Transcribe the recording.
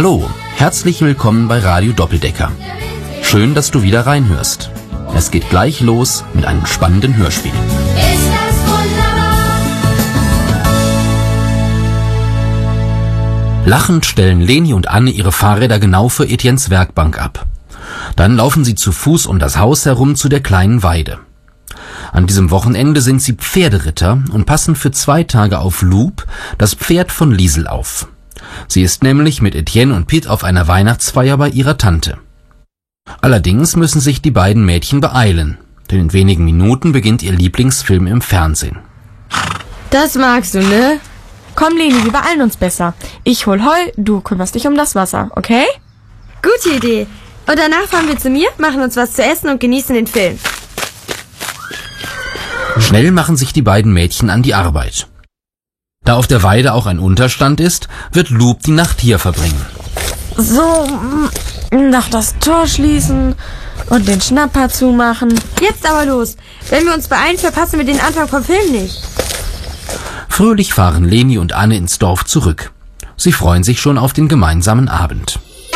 Hallo, herzlich willkommen bei Radio Doppeldecker. Schön, dass du wieder reinhörst. Es geht gleich los mit einem spannenden Hörspiel. Ist das wunderbar? Lachend stellen Leni und Anne ihre Fahrräder genau für Etiennes Werkbank ab. Dann laufen sie zu Fuß um das Haus herum zu der kleinen Weide. An diesem Wochenende sind sie Pferderitter und passen für 2 Tage auf Loup, das Pferd von Liesel, auf. Sie ist nämlich mit Etienne und Piet auf einer Weihnachtsfeier bei ihrer Tante. Allerdings müssen sich die beiden Mädchen beeilen, denn in wenigen Minuten beginnt ihr Lieblingsfilm im Fernsehen. Das magst du, ne? Komm, Leni, wir beeilen uns besser. Ich hol Heu, du kümmerst dich um das Wasser, okay? Gute Idee. Und danach fahren wir zu mir, machen uns was zu essen und genießen den Film. Schnell machen sich die beiden Mädchen an die Arbeit. Da auf der Weide auch ein Unterstand ist, wird Loup die Nacht hier verbringen. So, nach das Tor schließen und den Schnapper zumachen. Jetzt aber los. Wenn wir uns beeilen, verpassen wir den Anfang vom Film nicht. Fröhlich fahren Leni und Anne ins Dorf zurück. Sie freuen sich schon auf den gemeinsamen Abend.